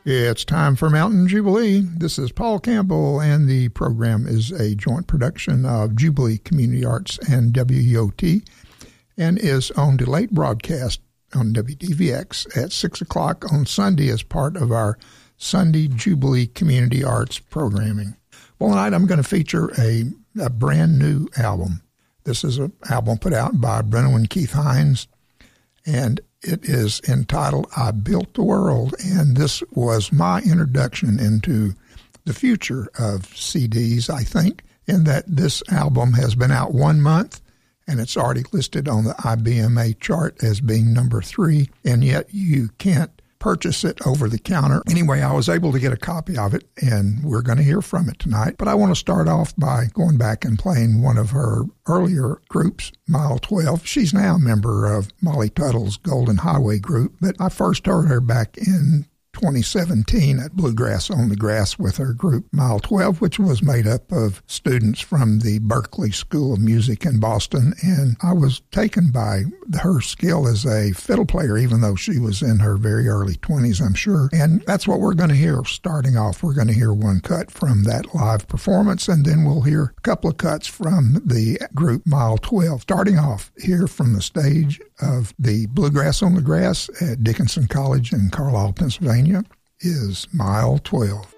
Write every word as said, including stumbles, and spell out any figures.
It's time for Mountain Jubilee. This is Paul Campbell, and the program is a joint production of Jubilee Community Arts and W E O T, and is on delayed broadcast on W D V X at six o'clock on Sunday as part of our Sunday Jubilee Community Arts programming. Well, tonight I'm going to feature a, a brand new album. This is an album put out by Brenno and Keith Hines, and it is entitled I Built the World, and this was my introduction into the future of C Ds, I think, in that this album has been out one month, and it's already listed on the I B M A chart as being number three, and yet you can't purchase it over the counter. Anyway, I was able to get a copy of it, and we're going to hear from it tonight. But I want to start off by going back and playing one of her earlier groups, Mile twelve. She's now a member of Molly Tuttle's Golden Highway group, but I first heard her back in twenty seventeen at Bluegrass on the Grass with her group Mile twelve, which was made up of students from the Berklee School of Music in Boston, and I was taken by her skill as a fiddle player, even though she was in her very early twenties, I'm sure. And that's what we're going to hear starting off. We're going to hear one cut from that live performance, and then we'll hear a couple of cuts from the group Mile twelve. Starting off here from the stage of the Bluegrass on the Grass at Dickinson College in Carlisle, Pennsylvania, is Mile twelve.